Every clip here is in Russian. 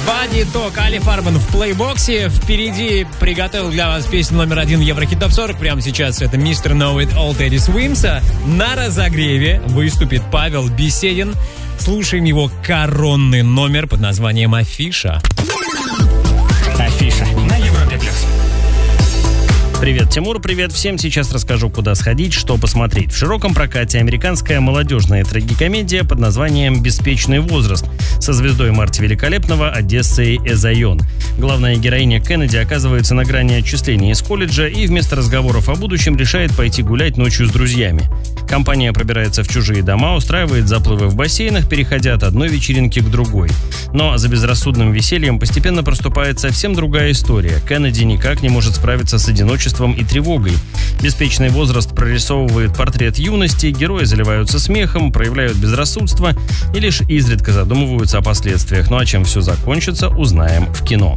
Body Talk, Али Фарман в плейбоксе. Впереди приготовил для вас песню номер 1 Еврохит Топ 40. Прямо сейчас это Mr. Know It All Teddy Swimsa. На разогреве выступит Павел Беседин. Слушаем его коронный номер под названием «Афиша». Афиша на Европе Плюс. Привет, Тимур, привет всем. Сейчас расскажу, куда сходить, что посмотреть. В широком прокате американская молодежная трагикомедия под названием «Беспечный возраст» со звездой Марти Великолепного, Одессой Эзайон. Главная героиня Кеннеди оказывается на грани отчисления из колледжа и вместо разговоров о будущем решает пойти гулять ночью с друзьями. Компания пробирается в чужие дома, устраивает заплывы в бассейнах, переходя от одной вечеринки к другой. Но за безрассудным весельем постепенно проступает совсем другая история. Кеннеди никак не может справиться с одиночеством и тревогой. Беспечный возраст прорисовывает портрет юности, герои заливаются смехом, проявляют безрассудство и лишь изредка задумываются о последствиях. Ну а чем все закончится, узнаем в кино.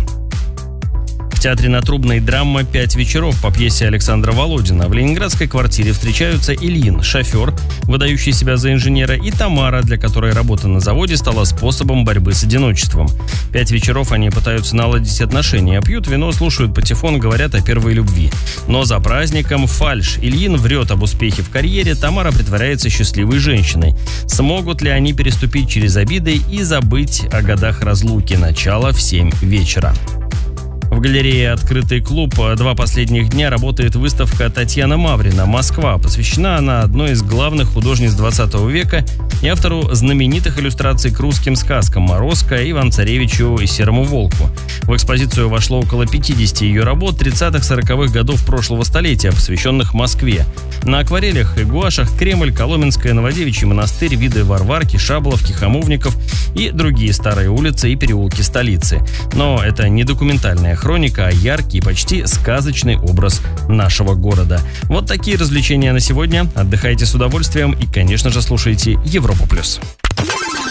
В театре на Трубной драма «5 вечеров» по пьесе Александра Володина. В ленинградской квартире встречаются Ильин, шофер, выдающий себя за инженера, и Тамара, для которой работа на заводе стала способом борьбы с одиночеством. 5 вечеров они пытаются наладить отношения, пьют вино, слушают патефон, говорят о первой любви. Но за праздником фальшь. Ильин врет об успехе в карьере, Тамара притворяется счастливой женщиной. Смогут ли они переступить через обиды и забыть о годах разлуки? Начало в 7 вечера. В галерее «Открытый клуб» 2 последних дня работает выставка Татьяна Маврина «Москва». Посвящена она одной из главных художниц 20 века и автору знаменитых иллюстраций к русским сказкам «Морозко», Иван-Царевичу и «Серому волку». В экспозицию вошло около 50 ее работ 30-40-х годов прошлого столетия, посвященных Москве. На акварелях и гуашах Кремль, Коломенское, Новодевичий монастырь, виды Варварки, Шабловки, Хамовников и другие старые улицы и переулки столицы. Но это не документальная хроника, а яркий, почти сказочный образ нашего города. Вот такие развлечения на сегодня. Отдыхайте с удовольствием и, конечно же, слушайте Европу+.